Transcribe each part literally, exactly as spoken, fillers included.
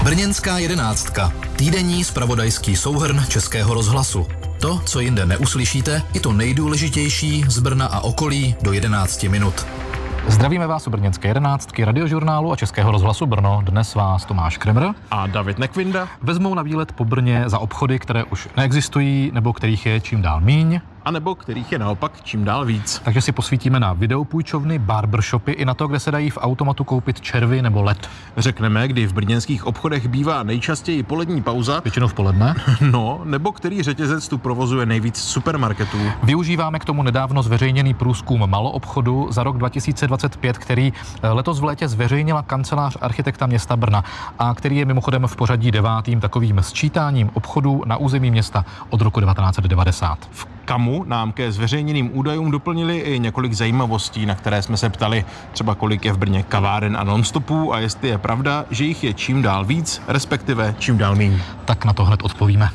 Brněnská jedenáctka. Týdenní zpravodajský souhrn Českého rozhlasu. To, co jinde neuslyšíte, i to nejdůležitější z Brna a okolí do jedenácti minut. Zdravíme vás u Brněnské jedenáctky, Radiožurnálu a Českého rozhlasu Brno. Dnes vás Tomáš Kremr a David Nekvinda vezmou na výlet po Brně za obchody, které už neexistují nebo kterých je čím dál míň. A nebo kterých je naopak čím dál víc. Takže si posvítíme na videopůjčovny, barbershopy i na to, kde se dají v automatu koupit červy nebo led. Řekneme, kdy v brněnských obchodech bývá nejčastěji polední pauza. Většinou v poledne. No, nebo který řetězec tu provozuje nejvíc supermarketů. Využíváme k tomu nedávno zveřejněný průzkum maloobchodu za rok dva tisíce dvacet pět, který letos v létě zveřejnila kancelář architekta města Brna a který je mimochodem v pořadí devátým takovým sčítáním obchodů na území města od roku devatenáct set devadesát. V Kamu nám ke zveřejněným údajům doplnili i několik zajímavostí, na které jsme se ptali, třeba kolik je v Brně kaváren a nonstopů a jestli je pravda, že jich je čím dál víc, respektive čím dál méně. Tak na to hned odpovíme.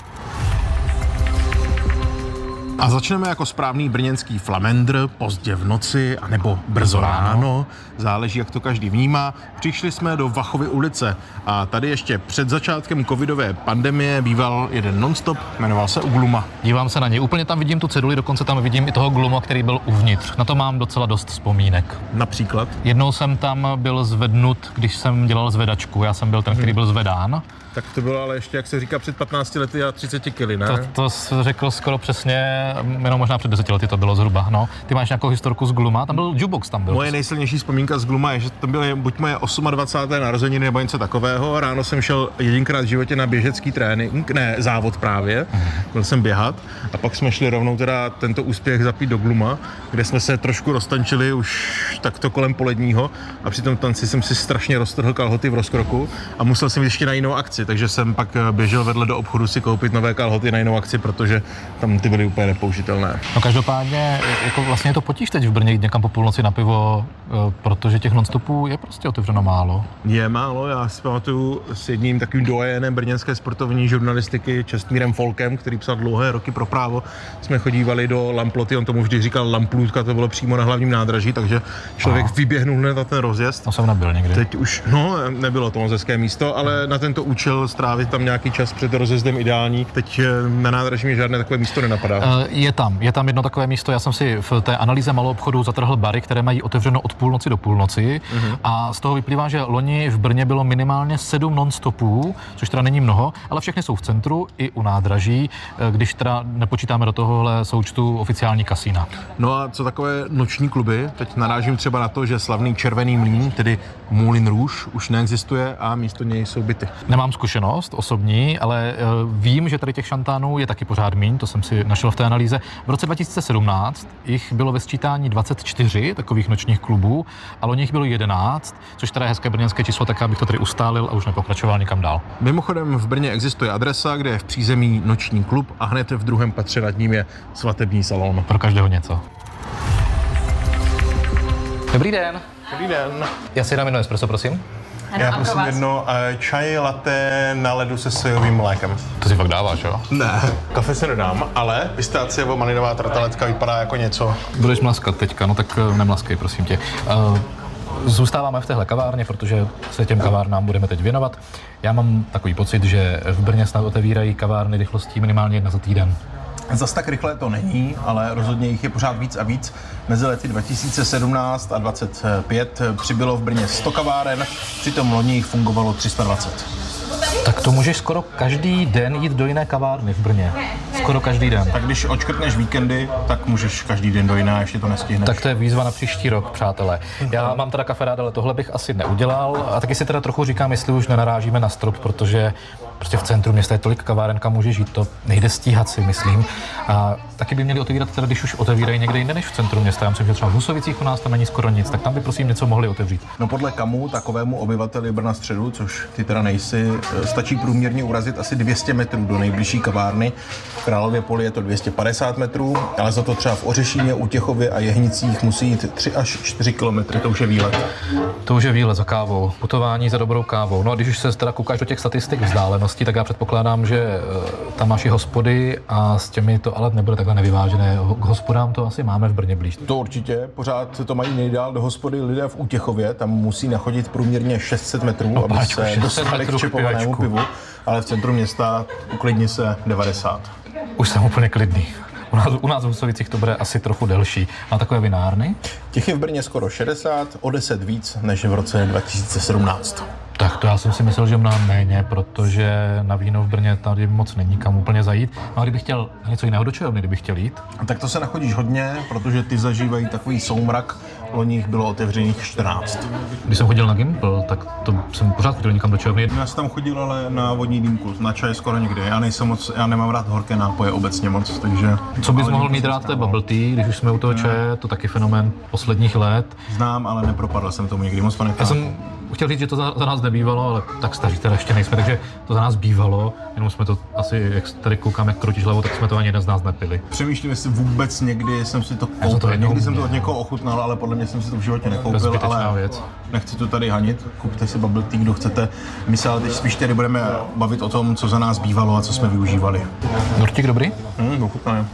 A začneme jako správný brněnský flamendr, pozdě v noci, anebo brzo ráno, záleží, jak to každý vnímá. Přišli jsme do Vachovy ulice a tady ještě před začátkem covidové pandemie býval jeden nonstop, jmenoval se Ugluma. Dívám se na něj, úplně tam vidím tu ceduli, dokonce tam vidím i toho Gluma, který byl uvnitř. Na to mám docela dost vzpomínek. Například? Jednou jsem tam byl zvednut, když jsem dělal zvedačku, já jsem byl ten, který byl zvedán. Tak to bylo ale ještě, jak se říká, před patnácti lety a třiceti kily, ne? To, to jsi řekl skoro přesně, jenom možná před deseti lety to bylo zhruba, no. Ty máš nějakou historku z Gluma? Tam byl jukebox, tam byl. Moje nejsilnější vzpomínka z Gluma je, že to byly buď moje dvacáté osmé narozeniny nebo něco takového. Ráno jsem šel jedinkrát v životě na běžecký trénink, ne, závod právě, mm. byl jsem běhat a pak jsme šli rovnou teda tento úspěch zapít do Gluma, kde jsme se trošku roztančili už takto kolem poledního a při tom tanci jsem si strašně roztrhl kalhoty v rozkroku a musel jsem ještě na jinou akci. Takže jsem pak běžel vedle do obchodu si koupit nové kalhoty na jinou akci, protože tam ty byly úplně nepoužitelné. No každopádně, jako vlastně je to potíž teď v Brně jít někam po půlnoci na pivo, protože těch nonstopů je prostě otevřeno málo. Je málo, já si pamatuju s jedním takovým dojenem brněnské sportovní žurnalistiky Čestmírem Folkem, který psal dlouhé roky pro Právo. Jsme chodívali do Lamploty, on tomu vždy říkal Lamplůtka, to bylo přímo na hlavním nádraží, takže člověk Aha. vyběhnul hned na ten rozjezd. To jsem nebyl někdy. Teď už, no, nebylo to moc hezké místo, ale na tento účel strávit tam nějaký čas před rozjezdem ideální. Teď na nádraží mi žádné takové místo nenapadá. Je tam, je tam jedno takové místo. Já jsem si v té analýze maloobchodu zatrhl bary, které mají otevřeno od půlnoci do půlnoci uh-huh. a z toho vyplývá, že loni v Brně bylo minimálně sedm nonstopů, což teda není mnoho, ale všechny jsou v centru i u nádraží, když teda nepočítáme do tohohle součtu oficiální kasína. No a co takové noční kluby? Teď narážím třeba na to, že slavný Červený mlýn, tedy Moulin Rouge, už neexistuje a místo něj jsou byty. Nemám zkušenost osobní, ale vím, že tady těch šantánů je taky pořád míň, to jsem si našel v té analýze. V roce dva tisíce sedmnáct jich bylo ve sčítání dvacet čtyři takových nočních klubů, ale o nich bylo jedenáct, což teda je hezké brněnské číslo, tak abych to tady ustálil a už nepokračoval nikam dál. Mimochodem v Brně existuje adresa, kde je v přízemí noční klub a hned v druhém patře nad ním je svatební salon. Pro každého něco. Dobrý den. Dobrý den. Já si dám jedno espresso, prosím. Já prosím jedno čaj latte na ledu se sojovým mlékem. To si fakt dáváš, jo? Ne, kafe se nedám, ale pistáciovo-malinová tartaletka vypadá jako něco. Budeš mlaskat teďka, no tak nemlaskej, prosím tě. Uh, zůstáváme v téhle kavárně, protože se těm kavárnám budeme teď věnovat. Já mám takový pocit, že v Brně snad otevírají kavárny rychlostí minimálně jedna za týden. Zas tak rychle to není, ale rozhodně jich je pořád víc a víc. Mezi lety dva tisíce sedmnáct a dvacet pět přibylo v Brně sto kaváren, přitom loni jich fungovalo tři sta dvacet. Tak to můžeš skoro každý den jít do jiné kavárny v Brně. Skoro každý den. Tak když odškrtneš víkendy, tak můžeš každý den do jiné a ještě to nestihneš. Tak to je výzva na příští rok, přátelé. Já mám teda kafe rád, ale tohle bych asi neudělal. A taky si teda trochu říkám, jestli už nenarážíme na strop, protože prostě v centru města je tolik kaváren, kam může žít, to nejde stíhat, si myslím. A taky by měli otevírat teda, když už otevírají někde jinde než v centru města. Já myslím, že třeba v Husovicích u nás tam není skoro nic, tak tam by prosím něco mohli otevřít. No podle Kamu, takovému obyvateli Brna středu, což ty teda nejsi, stačí průměrně urazit asi dvě stě metrů do nejbližší kavárny. V Králově Poli je to dvě stě padesát metrů, ale za to třeba v Ořešíně, Utěchově a Jehnicích musí jít tři až čtyři kilometry, to už je výlet. To už je výlet za kávou, putování za dobrou kávou. No a když už se teda koukáš do těch statistik vzdálenosti, oblastí, tak já předpokládám, že tam máš i hospody a s těmi to ale nebude takhle nevyvážené. K hospodám to asi máme v Brně blíž. To určitě, pořád to mají nejdál do hospody lidé v Útěchově, tam musí nachodit průměrně šest set metrů, no, aby páčku, se dostali k čepovanému pivu, ale v centru města uklidni se devadesát. Už jsem úplně klidný. U nás, u nás v Husovicích to bude asi trochu delší. A takové vinárny? Těch je v Brně skoro šedesát, o deset víc než v roce dva tisíce sedmnáct. Tak to já jsem si myslel, že mnohem méně, protože na víno v Brně tady moc není kam úplně zajít. No a kdybych chtěl něco jiného do čajovny, kdybych chtěl jít? Tak to se nachodíš hodně, protože ty zažívají takový soumrak. Loni jich bylo otevřených čtrnáct. Když jsem chodil na Gimpl, tak to jsem pořád chodil někam do čajovny. Já jsem tam chodil ale na vodní dýmku, na čaj skoro nikdy. Já nejsem moc, já nemám rád horké nápoje obecně moc, takže... Co bys mohl mít rád, to je bubble tea, když už jsme u toho čaje, to taky fenomén posledních let. Znám, ale nepropadl jsem tomu nikdy moc, Já jsem chtěl říct, že to za, za nás nebývalo, ale tak staří teda ještě nejsme, takže to za nás bývalo, jenom jsme to asi, jak tady koukám, jak krotíš hlavou, tak jsme to ani jeden z nás nepili. Přemýšlím, jestli vůbec někdy jsem si to koupil, to někdy jsem to od někoho ochutnal, ale podle mě jsem si to v životě nekoupil, ale věc. Nechci to tady hanit, kupte si bubble tea, kdo chcete. My se ale teď spíš tady budeme bavit o tom, co za nás bývalo a co jsme využívali. Dortík dobrý? Hmm, ochutnané.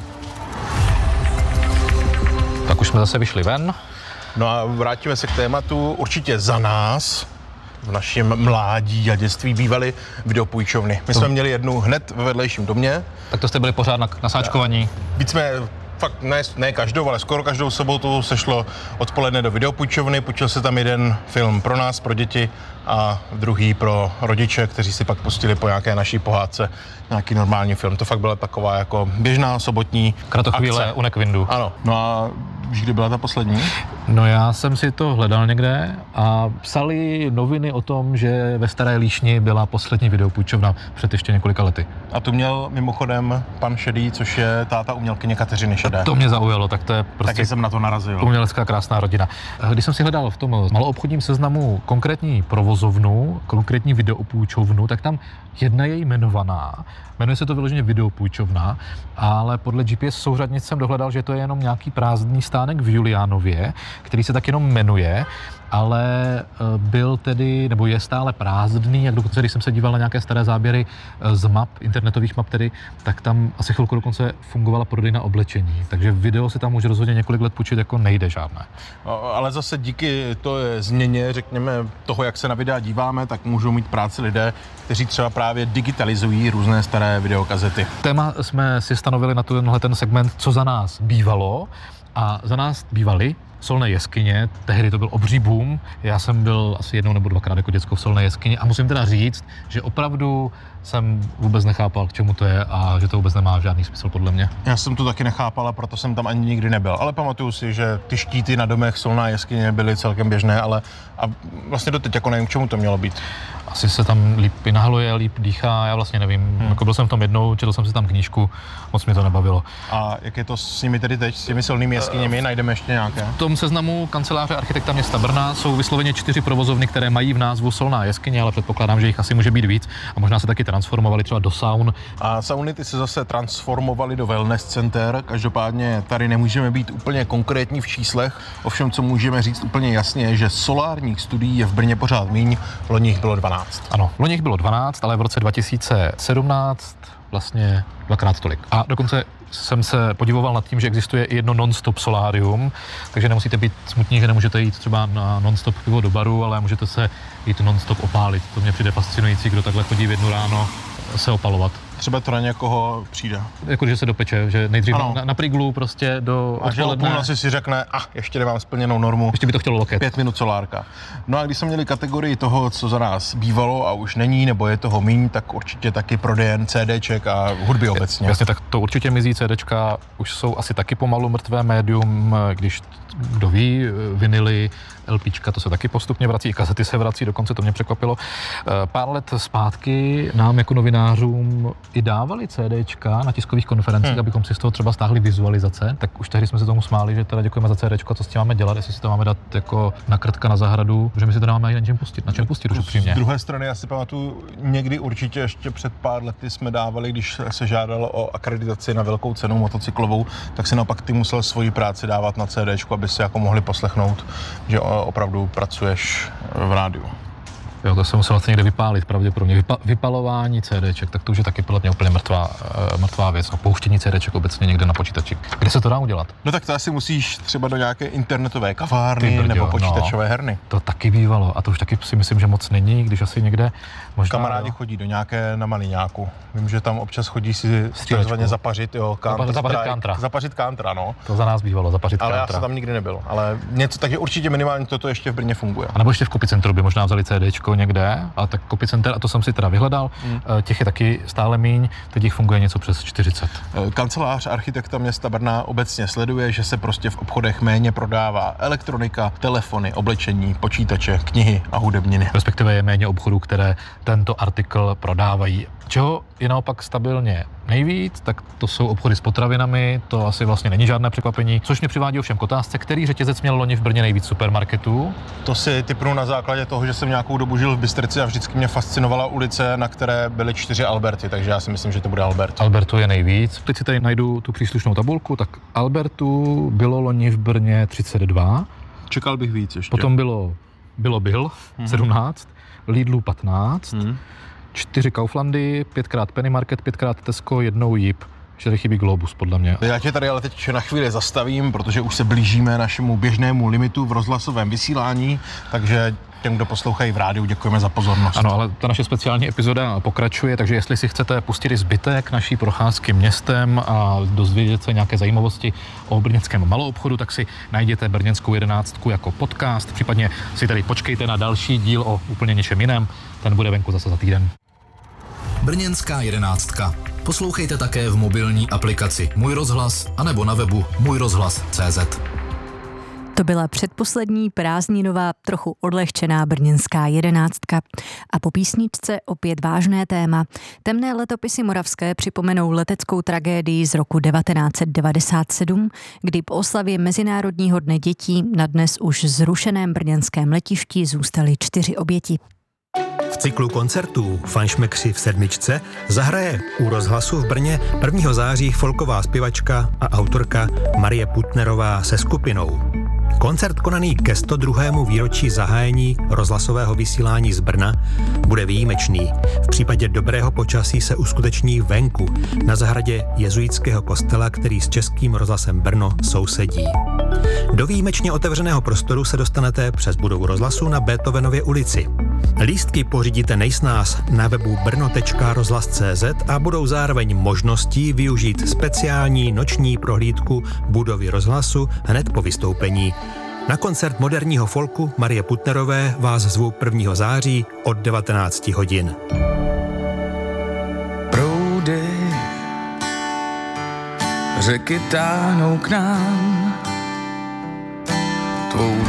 Tak už jsme zase vyšli ven. No a vrátíme se k tématu. Určitě za nás v našem mládí a dětství bývaly videopůjčovny. My jsme hmm. měli jednu hned ve vedlejším domě. Tak to jste byli pořád na, na sáčkovaní? Víc jsme fakt ne, ne každou, ale skoro každou sobotu se šlo odpoledne do videopůjčovny, půjčil se tam jeden film pro nás, pro děti a druhý pro rodiče, kteří si pak pustili po nějaké naší pohádce nějaký normální film. To fakt byla taková jako běžná sobotní Kratochvíle u Nekvindu. Ano. No a víš, kdy byla ta poslední? No já jsem si to hledal někde a psali noviny o tom, že ve Staré Líšni byla poslední videopůjčovna před ještě několika lety. A tu měl mimochodem pan Šedý, což je táta umělkyně Kateřiny Šedé. To mě zaujalo, tak to je prostě... Taky jsem na to narazil. Umělecká krásná rodina. Když jsem si hledal v tom maloobchodním seznamu konkrétní provozovnu, konkrétní videopůjčovnu, tak tam jedna je jmenovaná. Jmenuje se to vyloženě videopůjčovna, ale podle G P S souřadnic jsem dohledal, že to je jenom nějaký prázdný stánek v Juliánově, který se tak jenom jmenuje, ale byl tedy, nebo je stále prázdný, jak dokonce, když jsem se díval na nějaké staré záběry z map, internetových map tedy, tak tam asi chvilku dokonce fungovala prodejna oblečení, takže video si tam už rozhodně několik let půjčit jako nejde žádné. Ale zase díky to je změně, řekněme, toho, jak se na videa díváme, tak můžou mít práci lidé, kteří třeba právě digitalizují různé staré videokazety. Téma jsme si stanovili na tenhle ten segment, co za nás bývalo, a za nás bývaly Solné jeskyně, tehdy to byl obří boom, já jsem byl asi jednou nebo dvakrát jako děcko v Solné jeskyni a musím teda říct, že opravdu jsem vůbec nechápal, k čemu to je a že to vůbec nemá žádný smysl podle mě. Já jsem to taky nechápal a proto jsem tam ani nikdy nebyl, ale pamatuju si, že ty štíty na domech Solná jeskyně byly celkem běžné, ale a vlastně doteď jako nevím, k čemu to mělo být. Asi se tam líp inhaluje, líp dýchá, já vlastně nevím, hmm. jako byl jsem v tom jednou, četl jsem si tam knížku, moc mě to nebavilo. A jak je to s nimi tedy teď, s těmi solnými jeskyněmi, najdeme ještě nějaké? V tom seznamu kanceláře architekta města Brna jsou vysloveně čtyři provozovny, které mají v názvu Solná jeskyně, ale předpokládám, že jich asi může být víc a možná se taky transformovaly třeba do saun. A sauny ty se zase transformovaly do wellness center, každopádně tady nemůžeme být úplně konkrétní v číslech, ovšem co můžeme říct úplně jasně je, že solárních studií je v Brně pořád míň, loni jich bylo dvanáct. Ano, loni jich bylo dvanáct, ale v roce dva tisíce sedmnáct vlastně dvakrát tolik. A dokonce jsem se podivoval nad tím, že existuje i jedno non-stop solárium, takže nemusíte být smutní, že nemůžete jít třeba na non-stop pivo do baru, ale můžete se jít non-stop opálit. To mě přijde fascinující, kdo takhle chodí v jednu ráno se opalovat. Třeba to na někoho přijde. Jako, že se dopeče, že nejdřív na, na priglu prostě do a že o půlnoci si řekne, a ah, ještě nemám splněnou normu. Ještě by to chtělo loket. Pět minut solárka. No a když jsme měli kategorii toho, co za nás bývalo a už není, nebo je toho míň, tak určitě taky prodejen CDček a hudby obecně. Jasně, tak to určitě mizí, CDčka už jsou asi taky pomalu mrtvé médium, když kdo ví, vinily, LPčka, to se taky postupně vrací, i kazety se vrací, dokonce to mě překvapilo. Pár let zpátky nám jako novinářům i dávali CDčka na tiskových konferencích, hmm. abychom si z toho třeba stáhli vizualizace, tak už tehdy jsme se tomu smáli, že teda děkujeme za CDčko, co s tím máme dělat, jestli si to máme dát jako na krtka na zahradu, že my si to nemáme ani na čem pustit, na čem pustit už upřímně. Z druhé strany, já si pamatuju, někdy určitě ještě před pár lety jsme dávali, když se žádalo o akreditaci na velkou cenu motocyklovou, tak si naopak ty musel svoji práci dávat na CDčku, aby si jako mohli poslechnout, že opravdu pracuješ v rádiu. Jo, to se muselo vlastně někde vypálit, pravděpodobně. Vypa- vypalování CDček, tak to už je taky podle mě úplně mrtvá, uh, mrtvá věc. No, pouštění CDček obecně někde na počítači. Kde se to dá udělat? No tak to asi musíš třeba do nějaké internetové kavárny brďo, nebo počítačové no, herny. To taky bývalo a to už taky si myslím, že moc není, když asi někde možná... Kamarádi jo. chodí do nějaké na Maliňáku. Vím, že tam občas chodí si takzvaně zapařit, jo, kant, zapařit kantra. Zapařit kantra, no. To za nás bývalo, zapařit ale kantra. Ale já jsem tam nikdy nebyl, ale něco, takže určitě minimálně toto ještě v Brně funguje. A nebo ještě v Kopicentru by možná vzali CDčko někde, ale tak Kopicenter, a to jsem si teda vyhledal, hmm. těch je taky stále míň, teď jich funguje něco přes čtyřicet. Kancelář architekta města Brna obecně sleduje, že se prostě v obchodech méně prodává elektronika, telefony, oblečení, počítače, knihy a hudebniny. Respektive je méně obchodů, které tento artikl prodávají. Čeho je naopak stabilně nejvíc, tak to jsou obchody s potravinami, to asi vlastně není žádné překvapení, což mě přivádí ovšem k otázce, který řetězec měl loni v Brně nejvíc supermarketů? To si tipnu na základě toho, že jsem nějakou dobu žil v Bystrici a vždycky mě fascinovala ulice, na které byly čtyři Alberty, takže já si myslím, že to bude Albert. Albertu je nejvíc. Teď si tady najdu tu příslušnou tabulku, tak Albertu bylo loni v Brně třicet dva. Čekal bych víc ještě. Potom bylo, bylo Bill, hmm. sedmnáct, Lidlu patnáct, hmm. čtyři Kauflandy, pětkrát Penny Market, pětkrát Tesco, jednou Jip. Že tady chybí Globus, podle mě. Já tě tady ale teď na chvíli zastavím, protože už se blížíme našemu běžnému limitu v rozhlasovém vysílání, takže těm, kdo poslouchají v rádiu, děkujeme za pozornost. Ano, ale ta naše speciální epizoda pokračuje, takže jestli si chcete pustit zbytek naší procházky městem a dozvědět se nějaké zajímavosti o brněnském maloobchodu, tak si najděte Brněnskou jedenáctku jako podcast, případně si tady počkejte na další díl o úplně něčem jiném, ten bude venku zase za týden. Brněnská jedenáctka. Poslouchejte také v mobilní aplikaci Můj rozhlas anebo na webu můj rozhlas tečka cé zet. To byla předposlední prázdninová, trochu odlehčená brněnská jedenáctka. A po písničce opět vážné téma. Temné letopisy moravské připomenou leteckou tragédii z roku devatenáct set devadesát sedm, kdy po oslavě Mezinárodního dne dětí na dnes už zrušeném brněnském letišti zůstaly čtyři oběti. V cyklu koncertů Fanšmekři v sedmičce zahraje u rozhlasu v Brně prvního září folková zpěvačka a autorka Marie Putnerová se skupinou. Koncert konaný ke sto druhému výročí zahájení rozhlasového vysílání z Brna bude výjimečný. V případě dobrého počasí se uskuteční venku, na zahradě jezuitského kostela, který s Českým rozhlasem Brno sousedí. Do výjimečně otevřeného prostoru se dostanete přes budovu rozhlasu na Beethovenově ulici. Lístky pořídíte nejsnáz na webu brno tečka rozhlas tečka cé zet a budou zároveň možností využít speciální noční prohlídku budovy rozhlasu hned po vystoupení. Na koncert moderního folku Marie Putnerové vás zvu prvního září od devatenáct hodin. Proudy řeky táhnou k nám, tvou